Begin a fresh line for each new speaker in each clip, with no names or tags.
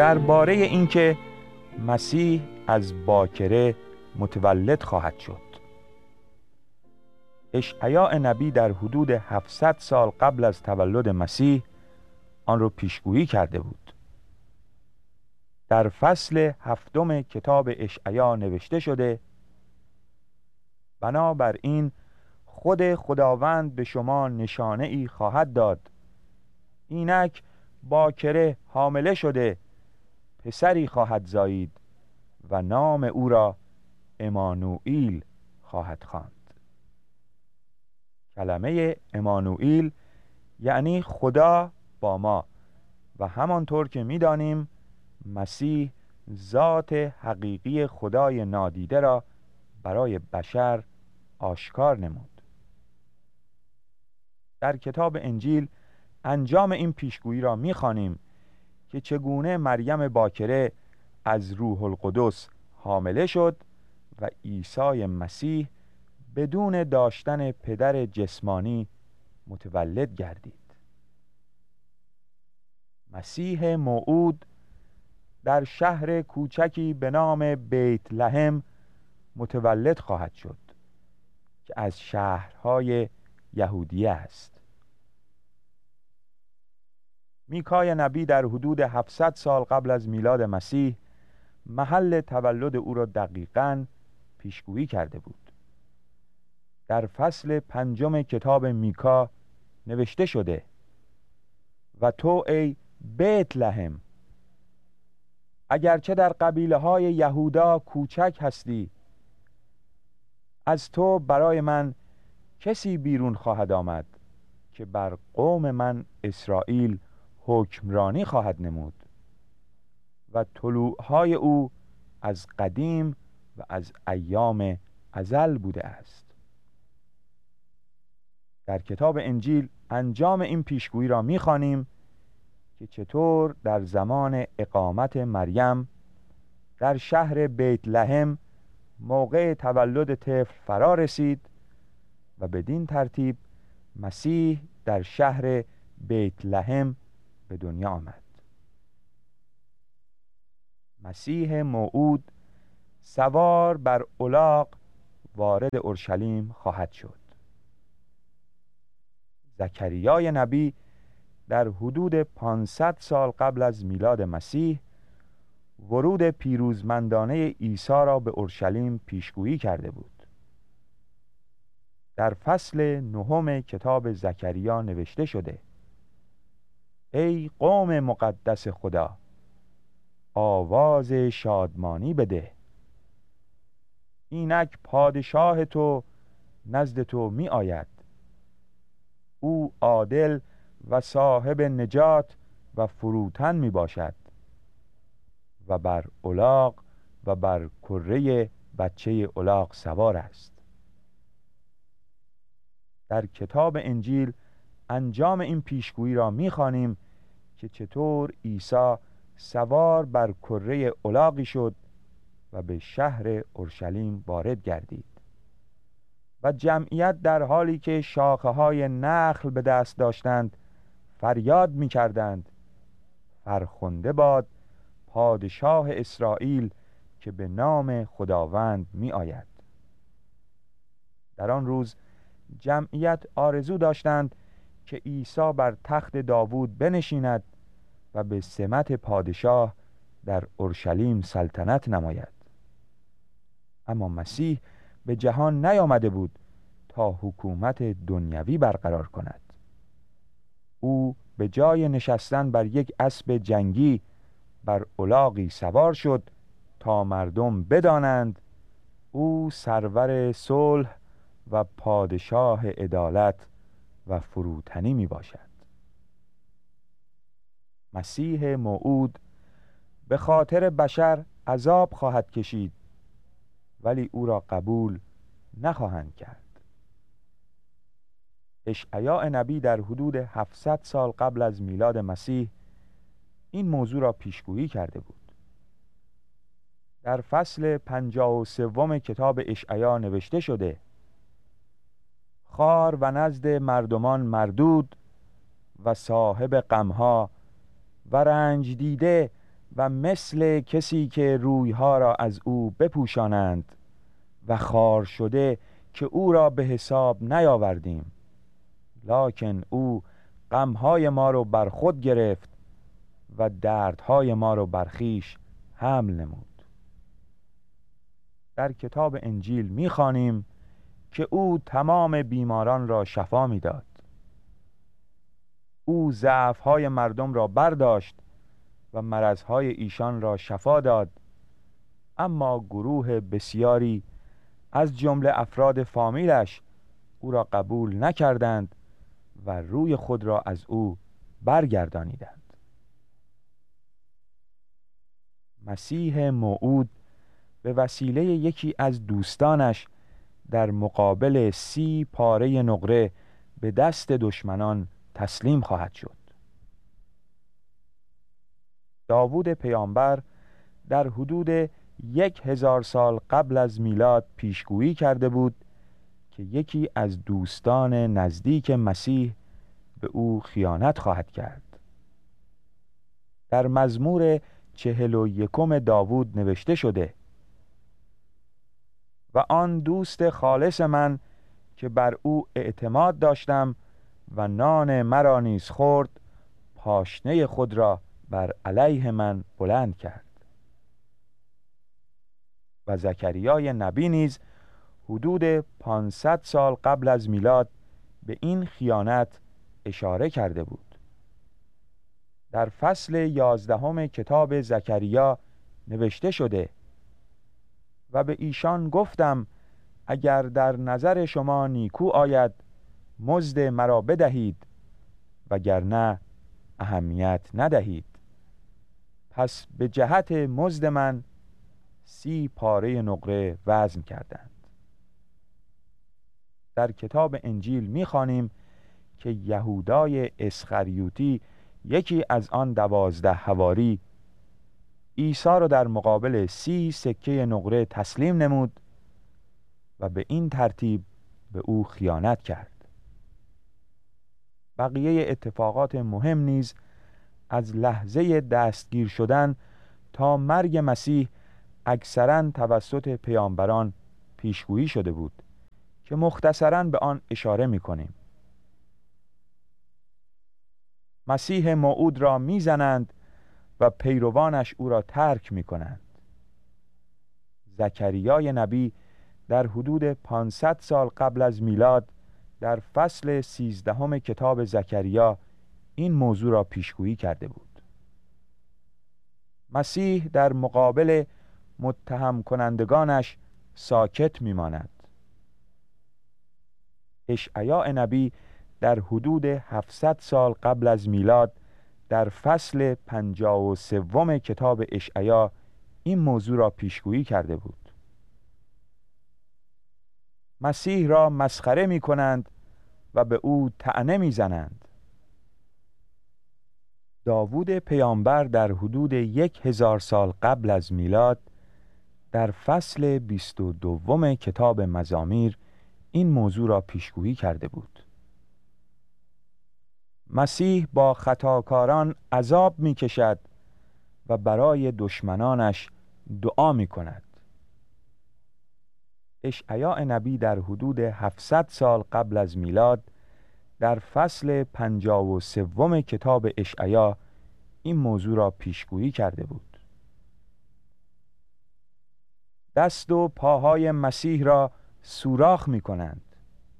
درباره اینکه مسیح از باکره متولد خواهد شد. اشعیا نبی در حدود 700 سال قبل از تولد مسیح آن را پیشگویی کرده بود. در فصل 7 کتاب اشعیا نوشته شده: بنابراین خود خداوند به شما نشانه ای خواهد داد، اینک باکره حامله شده پسری خواهد زایید و نام او را امانوئیل خواهد خواند. کلمه امانوئیل یعنی خدا با ما و همانطور که می‌دانیم مسیح ذات حقیقی خدای نادیده را برای بشر آشکار نمود. در کتاب انجیل انجام این پیشگویی را می‌خوانیم که چگونه مریم باکره از روح القدس حامله شد و عیسی مسیح بدون داشتن پدر جسمانی متولد گردید. مسیح موعود در شهر کوچکی به نام بیت لحم متولد خواهد شد که از شهرهای یهودیه است. میکای نبی در حدود 700 سال قبل از میلاد مسیح محل تولد او را دقیقاً پیشگویی کرده بود. در فصل 5 کتاب میکا نوشته شده: و تو ای بیت لحم، اگرچه در قبیله های یهودا کوچک هستی، از تو برای من کسی بیرون خواهد آمد که بر قوم من اسرائیل حکمرانی خواهد نمود و طلوعهای او از قدیم و از ایام ازل بوده است. در کتاب انجیل انجام این پیشگویی را می‌خوانیم که چطور در زمان اقامت مریم در شهر بیت لحم موقع تولد طفل فرا رسید و بدین ترتیب مسیح در شهر بیت لحم به دنیا آمد. مسیح موعود سوار بر الاغ وارد اورشلیم خواهد شد. زکریای نبی در حدود 500 سال قبل از میلاد مسیح ورود پیروزمندانه عیسی را به اورشلیم پیشگویی کرده بود. در فصل 9 کتاب زکریا نوشته شده: ای قوم مقدس خدا، آواز شادمانی بده، اینک پادشاه تو نزد تو می آید، او عادل و صاحب نجات و فروتن می باشد و بر الاغ و بر کره بچه الاغ سوار است. در کتاب انجیل انجام این پیشگویی را می‌خوانیم که چطور عیسی سوار بر کره الاغی شد و به شهر اورشلیم وارد گردید و جمعیت در حالی که شاخه‌های نخل به دست داشتند فریاد می‌کردند: فرخنده باد پادشاه اسرائیل که به نام خداوند می آید. در آن روز جمعیت آرزو داشتند که عیسی بر تخت داوود بنشیند و به سمت پادشاه در اورشلیم سلطنت نماید. اما مسیح به جهان نیامده بود تا حکومت دنیوی برقرار کند. او به جای نشستن بر یک اسب جنگی بر الاغی سوار شد تا مردم بدانند او سرور صلح و پادشاه عدالت و فروتنی می باشد. مسیح موعود به خاطر بشر عذاب خواهد کشید، ولی او را قبول نخواهند کرد. اشعیا نبی در حدود 700 سال قبل از میلاد مسیح این موضوع را پیشگویی کرده بود. در فصل 53 کتاب اشعیا نوشته شده: خار و نزد مردمان مردود و صاحب غمها و رنج دیده و مثل کسی که رویها را از او بپوشانند و خوار شده که او را به حساب نیاوردیم، لکن او غمهای ما رو بر خود گرفت و دردهای ما رو بر خویش حمل نمود. در کتاب انجیل می‌خوانیم که او تمام بیماران را شفا می‌داد. او ضعف‌های مردم را برداشت و مرضهای ایشان را شفا داد، اما گروه بسیاری از جمله افراد فامیلش او را قبول نکردند و روی خود را از او برگردانیدند. مسیح موعود به وسیله یکی از دوستانش در مقابل 30 پاره نقره به دست دشمنان تسلیم خواهد شد. داوود پیامبر در حدود 1000 سال قبل از میلاد پیشگویی کرده بود که یکی از دوستان نزدیک مسیح به او خیانت خواهد کرد. در مزمور 41 داوود نوشته شده: و آن دوست خالص من که بر او اعتماد داشتم و نان مرا نیز خورد، پاشنه خود را بر علیه من بلند کرد. و زکریای نبی نیز حدود 500 سال قبل از میلاد به این خیانت اشاره کرده بود. در فصل 11 کتاب زکریا نوشته شده: و به ایشان گفتم اگر در نظر شما نیکو آید مزد مرا بدهید، وگرنه اهمیت ندهید. پس به جهت مزد من 30 پاره نقره وزن کردند. در کتاب انجیل می‌خوانیم که یهودای اسخریوطی، یکی از آن 12 حواری، عیسی را در مقابل 30 سکه نقره تسلیم نمود و به این ترتیب به او خیانت کرد. بقیه اتفاقات مهم نیز از لحظه دستگیر شدن تا مرگ مسیح اکثراً توسط پیامبران پیشگویی شده بود که مختصراً به آن اشاره می‌کنیم. مسیح موعود را می‌زنند و پیروانش او را ترک می‌کنند. زکریای نبی در حدود 500 سال قبل از میلاد در فصل 13 کتاب زکریا این موضوع را پیشگویی کرده بود. مسیح در مقابل متهم کنندگانش ساکت می‌ماند. اشعیا نبی در حدود 700 سال قبل از میلاد در فصل 53 کتاب اشعیا این موضوع را پیشگویی کرده بود. مسیح را مسخره می کنند و به او طعنه می زنند. داوود پیامبر در حدود 1000 سال قبل از میلاد در فصل 22 کتاب مزامیر این موضوع را پیشگویی کرده بود. مسیح با خطاکاران عذاب می کشد و برای دشمنانش دعا می کند. اشعیا نبی در حدود 700 سال قبل از میلاد در فصل 53 کتاب اشعیا این موضوع را پیشگویی کرده بود. دست و پاهای مسیح را سوراخ می کنند.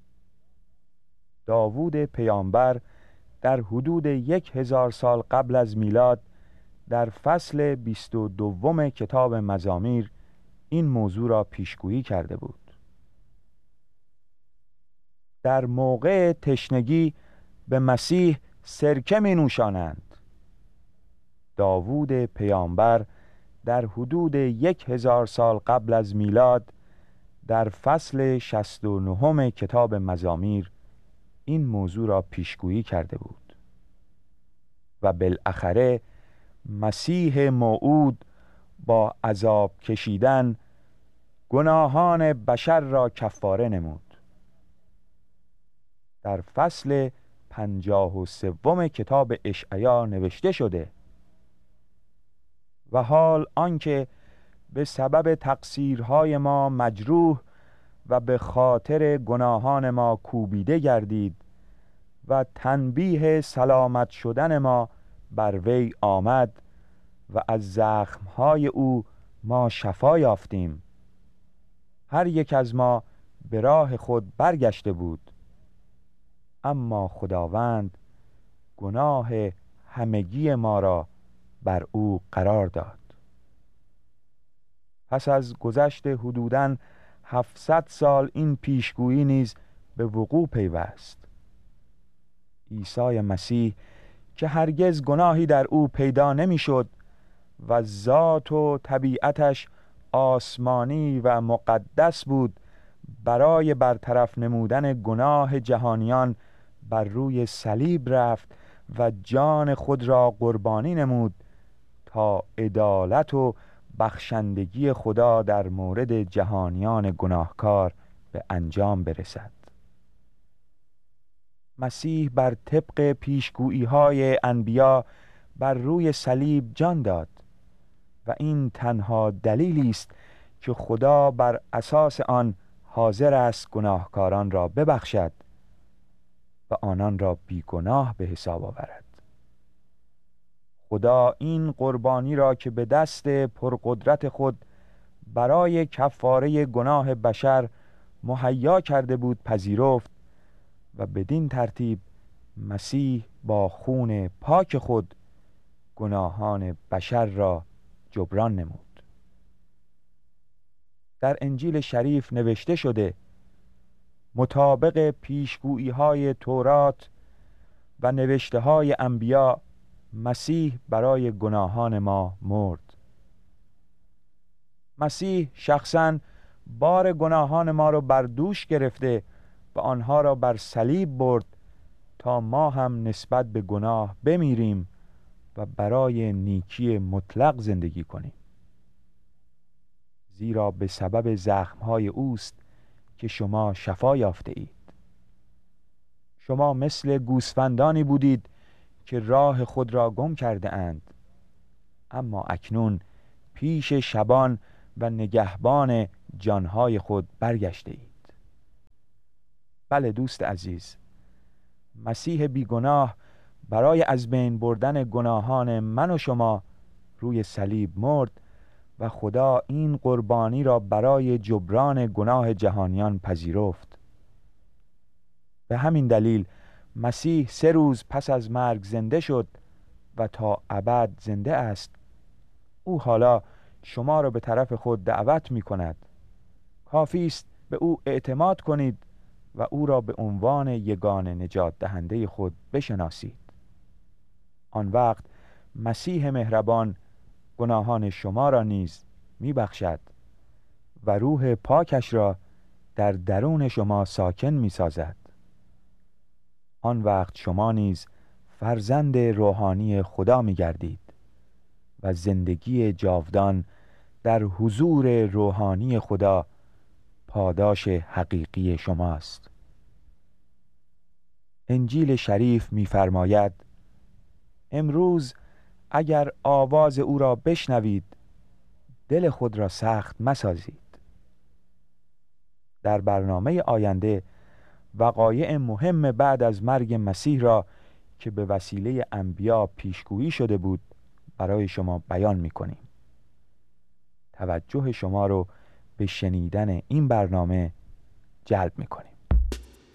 داوود پیامبر در حدود 1000 سال قبل از میلاد در فصل 22 کتاب مزامیر این موضوع را پیشگویی کرده بود. در موقع تشنگی به مسیح سرکه می نوشانند. داوود پیامبر در حدود 1000 سال قبل از میلاد در فصل 69 کتاب مزامیر این موضوع را پیشگویی کرده بود. و بالاخره مسیح موعود با عذاب کشیدن گناهان بشر را کفاره نمود. در فصل 53 کتاب اشعیا نوشته شده: و حال آنکه به سبب تقصیرهای ما مجروح و به خاطر گناهان ما کوبیده گردید و تنبیه سلامت شدن ما بر وی آمد و از زخمهای او ما شفا یافتیم. هر یک از ما به راه خود برگشته بود، اما خداوند گناه همگی ما را بر او قرار داد. پس از گذشت حدوداً 700 سال این پیشگویی نیز به وقوع پیوست. عیسی مسیح که هرگز گناهی در او پیدا نمی‌شد و ذات و طبیعتش آسمانی و مقدس بود، برای برطرف نمودن گناه جهانیان بر روی صلیب رفت و جان خود را قربانی نمود تا عدالت و بخشندگی خدا در مورد جهانیان گناهکار به انجام برسد. مسیح بر طبق پیشگویی‌های انبیا بر روی صلیب جان داد و این تنها دلیلی است که خدا بر اساس آن حاضر است گناهکاران را ببخشد و آنان را بیگناه به حساب آورد. خدا این قربانی را که به دست پرقدرت خود برای کفاره گناه بشر مهیا کرده بود پذیرفت و بدین ترتیب مسیح با خون پاک خود گناهان بشر را جبران نمود. در انجیل شریف نوشته شده مطابق پیشگویی‌های تورات و نوشته‌های انبیا مسیح برای گناهان ما مرد. مسیح شخصاً بار گناهان ما را بر دوش گرفته و آنها را بر صلیب برد تا ما هم نسبت به گناه بمیریم و برای نیکی مطلق زندگی کنیم. زیرا به سبب زخمهای اوست که شما شفا یافته اید. شما مثل گوسفندانی بودید که راه خود را گم کرده اند، اما اکنون پیش شبان و نگهبان جانهای خود برگشته اید. بله دوست عزیز، مسیح بیگناه برای از بین بردن گناهان من و شما روی صلیب مرد و خدا این قربانی را برای جبران گناه جهانیان پذیرفت. به همین دلیل مسیح 3 روز پس از مرگ زنده شد و تا ابد زنده است. او حالا شما را به طرف خود دعوت می کند. کافی است به او اعتماد کنید و او را به عنوان یگانه نجات دهنده خود بشناسید. آن وقت مسیح مهربان گناهان شما را نیز می بخشد و روح پاکش را در درون شما ساکن می سازد. آن وقت شما نیز فرزند روحانی خدا می گردید و زندگی جاودان در حضور روحانی خدا پاداش حقیقی شماست. انجیل شریف می‌فرماید امروز اگر آواز او را بشنوید دل خود را سخت مسازید. در برنامه آینده وقایع مهم بعد از مرگ مسیح را که به وسیله انبیا پیشگویی شده بود برای شما بیان می‌کنیم. توجه شما رو به شنیدن این برنامه جلب می‌کنیم.